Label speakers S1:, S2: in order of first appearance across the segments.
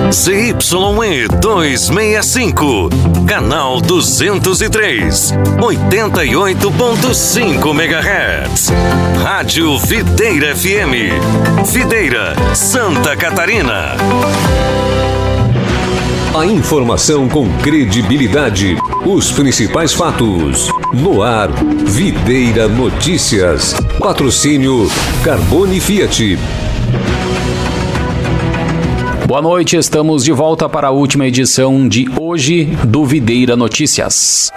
S1: ZYE 265, canal 203, 88.5 MHz. Rádio Videira FM, Videira, Santa Catarina.
S2: A informação com credibilidade, os principais fatos. No ar, Videira Notícias. Patrocínio Carbone Fiat.
S3: Boa noite, estamos de volta para a última edição de hoje do Videira Notícias.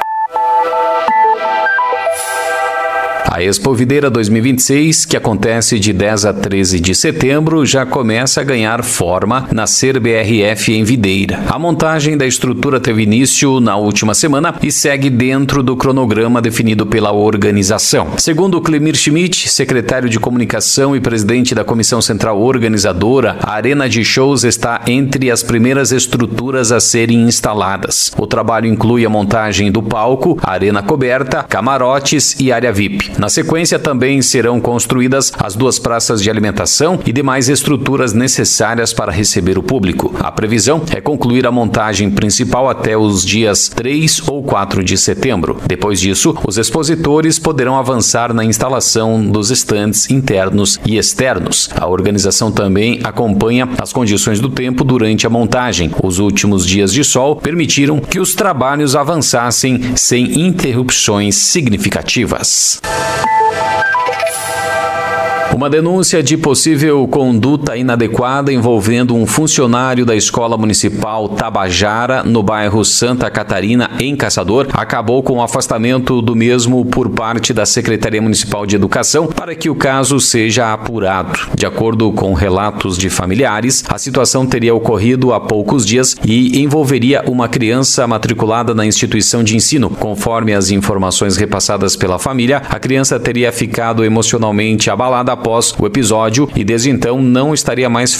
S3: A Expo Videira 2026, que acontece de 10 a 13 de setembro, já começa a ganhar forma na CERBRF em Videira. A montagem da estrutura teve início na última semana e segue dentro do cronograma definido pela organização. Segundo Clemir Schmidt, secretário de Comunicação e presidente da Comissão Central Organizadora, a Arena de Shows está entre as primeiras estruturas a serem instaladas. O trabalho inclui a montagem do palco, a arena coberta, camarotes e área VIP. Na sequência, também serão construídas as duas praças de alimentação e demais estruturas necessárias para receber o público. A previsão é concluir a montagem principal até os dias 3 ou 4 de setembro. Depois disso, os expositores poderão avançar na instalação dos estandes internos e externos. A organização também acompanha as condições do tempo durante a montagem. Os últimos dias de sol permitiram que os trabalhos avançassem sem interrupções significativas. Uma denúncia de possível conduta inadequada envolvendo um funcionário da Escola Municipal Tabajara, no bairro Santa Catarina, em Caçador, acabou com o afastamento do mesmo por parte da Secretaria Municipal de Educação para que o caso seja apurado. De acordo com relatos de familiares, a situação teria ocorrido há poucos dias e envolveria uma criança matriculada na instituição de ensino. Conforme as informações repassadas pela família, a criança teria ficado emocionalmente abalada após o episódio e desde então não estaria mais